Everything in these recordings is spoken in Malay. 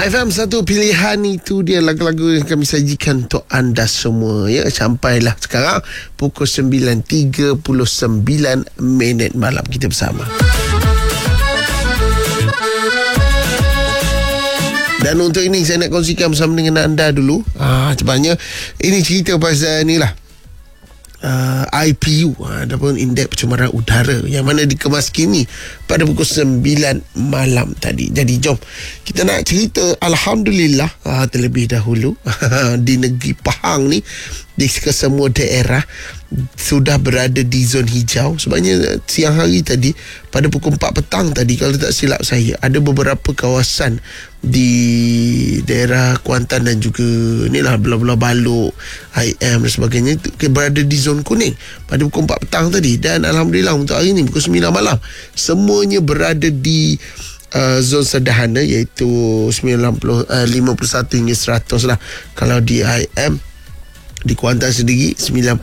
Pak FM, satu pilihan itu dia lagu-lagu yang kami sajikan untuk anda semua ya. Sampailah sekarang pukul 9.39 malam kita bersama. Dan untuk ini saya nak kongsikan bersama dengan anda dulu. Cepatnya ini cerita pasal ni lah. IPU ataupun Indeks Pencemaran Udara yang mana dikemas kini pada pukul 9 malam tadi. Jadi jom kita nak cerita Alhamdulillah terlebih dahulu di negeri Pahang ni, di kesemua daerah sudah berada di zon hijau. Sebabnya siang hari tadi pada pukul 4 petang tadi, kalau tak silap saya, ada beberapa kawasan di daerah Kuantan dan juga inilah Belah-Belah Balok, IM dan sebagainya itu berada di zon kuning pada pukul 4 petang tadi. Dan Alhamdulillah untuk hari ni pukul 9 malam semuanya berada di zon sederhana, iaitu 51 hingga 100 lah. Kalau di IM, di Kuantan sendiri 95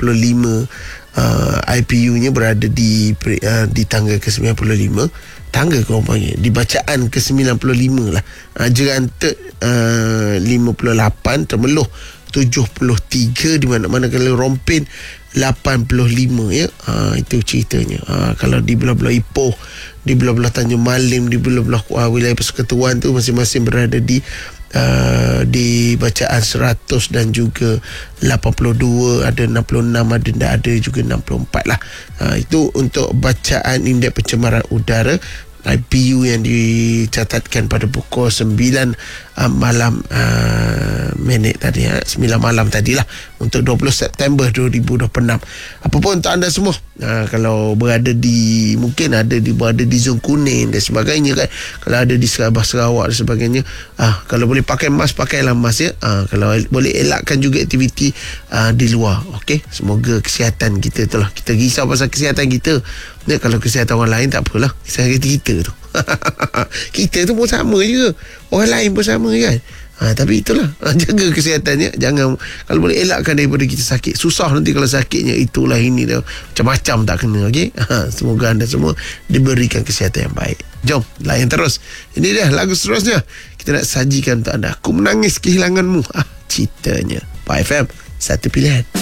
IPU-nya berada di tangga ke-95. Tangga ke orang panggil, di bacaan ke-95 lah. Jeranted 58, Temeloh 73, di mana-mana kalau Rompin 85 ya. Itu ceritanya. Kalau di belah-belah Ipoh, di belah-belah Tanjung Malim, di belah-belah wilayah Persekutuan tu masing-masing berada di bacaan 100 dan juga 82, ada 66, ada juga 64 lah. Itu untuk bacaan Indeks Pencemaran Udara IPU yang dicatatkan pada pukul 9 malam minit tadi, 9 malam tadilah untuk 20 September 2026. Apapun untuk anda semua, kalau berada di, mungkin berada di zon kuning dan sebagainya kan, kalau ada di Sabah, Sarawak dan sebagainya, kalau boleh pakai mask, pakailah mask ya. Kalau boleh elakkan juga aktiviti di luar. Okey, semoga kesihatan kita tu lah. Kita risau pasal kesihatan kita ya, kalau kesihatan orang lain tak apalah, kesihatan kita tu kita tu pun sama je, orang lain pun sama kan. Tapi itulah, jaga kesihatannya. Jangan, kalau boleh elakkan daripada kita sakit. Susah nanti kalau sakitnya itulah ini dah macam-macam tak kena. Okey, semoga anda semua diberikan kesihatan yang baik. Jom layan terus. Ini dia lagu seterusnya kita nak sajikan untuk anda. Aku Menangis Kehilanganmu, ceritanya Pak FM, satu pilihan.